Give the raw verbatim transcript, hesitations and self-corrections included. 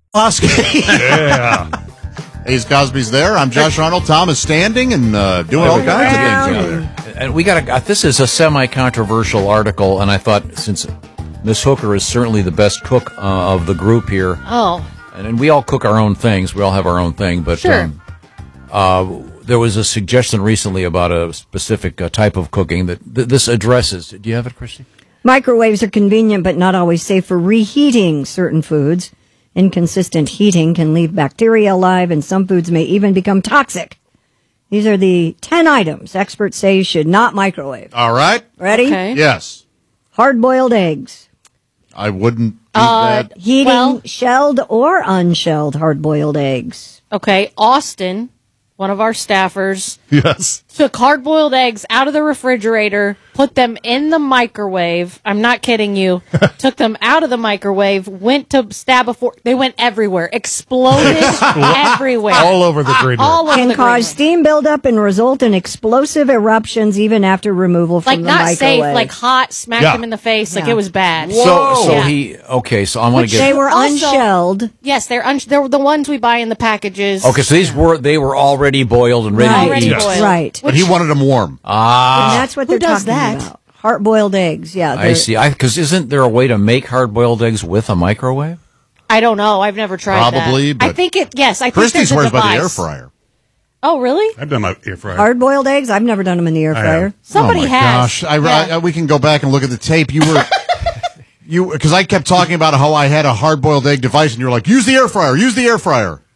Yeah. Ace Cosby's there. I'm Josh Arnold. Tom is standing and uh, doing all kinds of things out there. And we got a, this is a semi-controversial article, and I thought since Miss Hooker is certainly the best cook uh, of the group here. Oh. And, and we all cook our own things. We all have our own thing. But sure. um, uh, there was a suggestion recently about a specific uh, type of cooking that th- this addresses. Do you have it, Christy? Microwaves are convenient but not always safe for reheating certain foods. Inconsistent heating can leave bacteria alive, and some foods may even become toxic. These are the ten items experts say you should not microwave. All right. Ready? Okay. Yes. Hard-boiled eggs. I wouldn't do Uh, that. Heating Well- shelled or unshelled hard-boiled eggs. Okay, Austin, one of our staffers, Yes. took hard-boiled eggs out of the refrigerator, put them in the microwave. I'm not kidding you. Took them out of the microwave, went to stab a fork. They went everywhere. Exploded everywhere. All over the green room. All over Can the cause green room. steam buildup and result in explosive eruptions even after removal from Like the not microwave. safe, like hot, smacked Yeah. him in the face, like Yeah. it was bad. So, so Yeah. he okay. So I want to They get were Also- unshelled. Yes, they're un- they're the ones we buy in the packages. okay. So these were they were already boiled and ready Right. to eat. Already boiled. Right. But he wanted them warm. Ah, And that's what Who they're does talking that? about. Hard-boiled eggs, yeah. I they're- see. I because isn't there a way to make hard-boiled eggs with a microwave? I don't know. I've never tried Probably, that. I but think it. Yes, I think Christy there's a swears by the device. air fryer. Oh, really? I've done my air fryer. Hard-boiled eggs? I've never done them in the air I fryer. have. Somebody oh my has. Gosh. I, Yeah. I, we can go back and look at the tape. You were, you because I kept talking about how I had a hard-boiled egg device, and you were like, "Use the air fryer. Use the air fryer."